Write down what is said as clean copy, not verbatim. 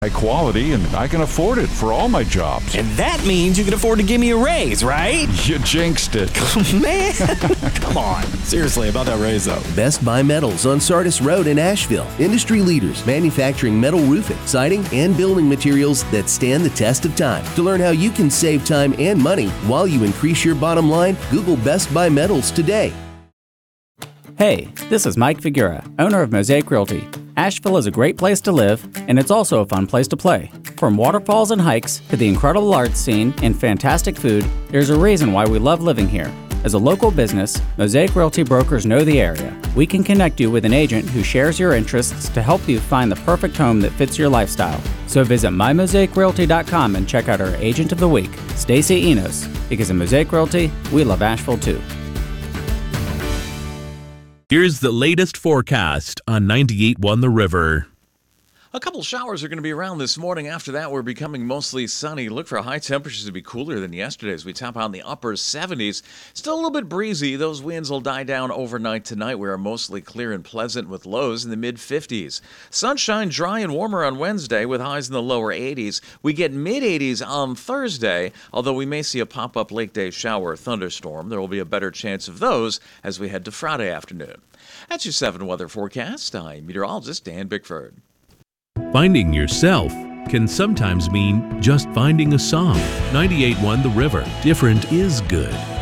high quality, and I can afford it for all my jobs. And that means you can afford to give me a raise, right? You jinxed it. Man, come on. Seriously, about that raise, though. Best Buy Metals on Sardis Road in Asheville. Industry leaders manufacturing metal roofing, siding, and building materials that stand the test of time. To learn how you can save time and money while you increase your bottom line, Google Best Buy Metals today. Hey, this is Mike Figura, owner of Mosaic Realty. Asheville is a great place to live, and it's also a fun place to play. From waterfalls and hikes to the incredible art scene and fantastic food, there's a reason why we love living here. As a local business, Mosaic Realty brokers know the area. We can connect you with an agent who shares your interests to help you find the perfect home that fits your lifestyle. So visit mymosaicrealty.com and check out our Agent of the Week, Stacy Enos, because at Mosaic Realty, we love Asheville too. Here's the latest forecast on 98.1 The River. A couple showers are going to be around this morning. After that, we're becoming mostly sunny. Look for high temperatures to be cooler than yesterday as we top out in the upper 70s. Still a little bit breezy. Those winds will die down overnight tonight. We are mostly clear and pleasant with lows in the mid-50s. Sunshine, dry and warmer on Wednesday with highs in the lower 80s. We get mid-80s on Thursday, although we may see a pop-up late-day shower or thunderstorm. There will be a better chance of those as we head to Friday afternoon. That's your 7 weather forecast. I'm meteorologist Dan Bickford. Finding yourself can sometimes mean just finding a song. 98.1 The River. Different is good.